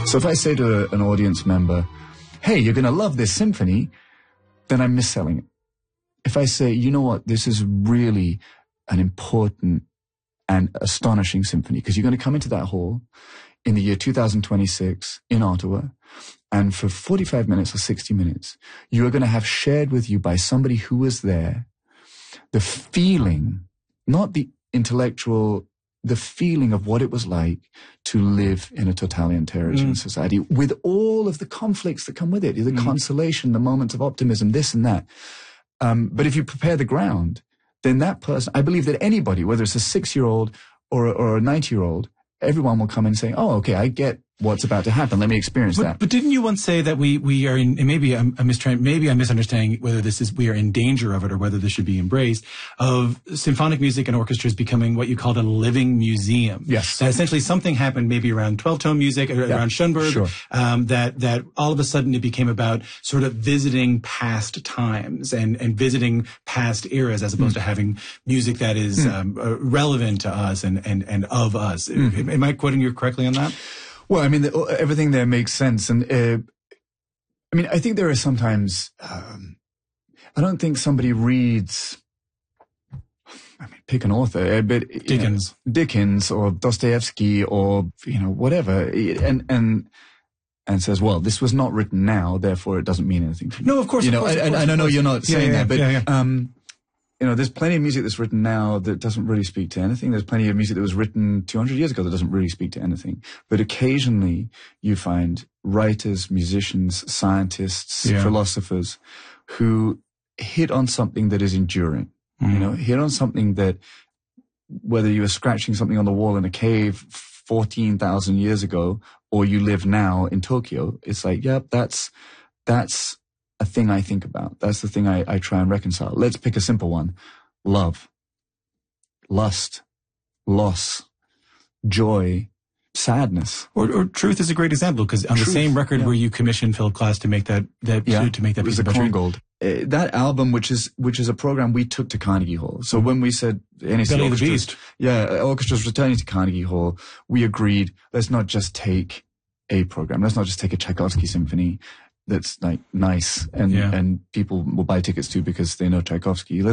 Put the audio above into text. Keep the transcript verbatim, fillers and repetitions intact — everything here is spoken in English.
So if I say to a, an audience member, hey, you're going to love this symphony, then I'm misselling it. If I say, you know what, this is really an important and astonishing symphony, because you're going to come into that hall in the year two thousand twenty-six in Ottawa, and for forty-five minutes or sixty minutes, you are going to have shared with you by somebody who was there the feeling, not the intellectual, the feeling of what it was like to live in a totalitarian mm. society with all of the conflicts that come with it, the mm. consolation, the moments of optimism, this and that. Um, but if you prepare the ground, then that person, I believe that anybody, whether it's a six-year-old or, or a ninety-year-old, everyone will come in saying, oh, okay, I get what's about to happen. Let me experience but, that. But didn't you once say that we, we are in, and maybe I'm, I'm mistrying, maybe I'm misunderstanding whether this is, we are in danger of it or whether this should be embraced, of symphonic music and orchestras becoming what you called a living museum. Yes. That essentially something happened maybe around twelve-tone music, or yeah. around Schoenberg, sure. um, that, that all of a sudden it became about sort of visiting past times and, and visiting past eras as opposed mm. to having music that is, mm. um, uh, relevant to us and, and, and of us. Mm. Am I quoting you correctly on that? Well, I mean, the, everything there makes sense. And, uh, I mean, I think there are sometimes, um, I don't think somebody reads, I mean, pick an author, but Dickens, know, Dickens or Dostoevsky or, you know, whatever. And, and, and says, well, this was not written now, therefore it doesn't mean anything to me. No, of course, you know, of course, I, of course, I, I know course. you're not yeah, saying yeah, that, but, yeah, yeah. um, you know, there's plenty of music that's written now that doesn't really speak to anything. There's plenty of music that was written two hundred years ago that doesn't really speak to anything. But occasionally you find writers, musicians, scientists, yeah. philosophers who hit on something that is enduring. Mm. You know, hit on something that, whether you were scratching something on the wall in a cave fourteen thousand years ago or you live now in Tokyo, it's like, yep, that's, that's, a thing I think about. That's the thing I, I try and reconcile. Let's pick a simple one. Love, lust, loss, joy, sadness. Or, or Truth is a great example, because on Truth, the same record yeah. where you commissioned Philip Glass to make that, that, yeah. to, to make that piece of Korngold. Uh, that album, which is, which is a program we took to Carnegie Hall. So when we said, N A C Belly of the Beast. Yeah, orchestras returning to Carnegie Hall, we agreed, let's not just take a program. Let's not just take a Tchaikovsky symphony that's like nice and, yeah. and people will buy tickets to because they know Tchaikovsky. Let's